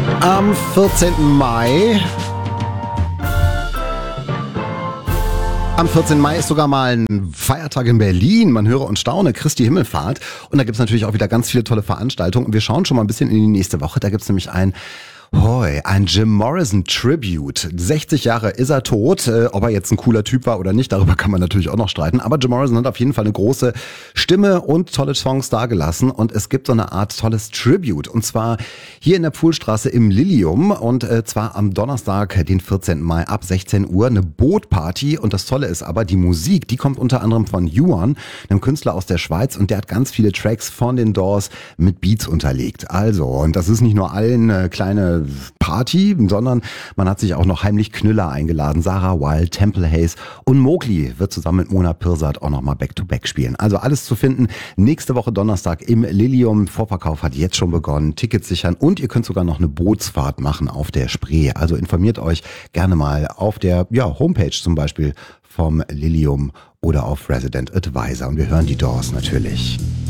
Am 14. Mai. Am 14. Mai ist sogar mal ein Feiertag in Berlin. Man höre und staune, Christi Himmelfahrt. Und da gibt's natürlich auch wieder ganz viele tolle Veranstaltungen. Und wir schauen schon mal ein bisschen in die nächste Woche. Da gibt's nämlich ein Jim Morrison Tribute. 60 Jahre ist er tot. Ob er jetzt ein cooler Typ war oder nicht, darüber kann man natürlich auch noch streiten. Aber Jim Morrison hat auf jeden Fall eine große Stimme und tolle Songs dargelassen. Und es gibt so eine Art tolles Tribute. Und zwar hier in der Pfuhlstraße im Lilium. Und zwar am Donnerstag, den 14. Mai ab 16 Uhr. Eine Bootparty. Und das Tolle ist aber, die Musik, die kommt unter anderem von Yuan, einem Künstler aus der Schweiz. Und der hat ganz viele Tracks von den Doors mit Beats unterlegt. Also, und das ist nicht nur eine kleine Party, sondern man hat sich auch noch heimlich Knüller eingeladen. Sarah Wild, Temple Hayes und Mowgli wird zusammen mit Mona Pirsad auch nochmal Back-to-Back spielen. Also alles zu finden nächste Woche Donnerstag im Lilium. Vorverkauf hat jetzt schon begonnen. Tickets sichern und ihr könnt sogar noch eine Bootsfahrt machen auf der Spree. Also informiert euch gerne mal auf der Homepage zum Beispiel vom Lilium oder auf Resident Advisor. Und wir hören die Doors natürlich.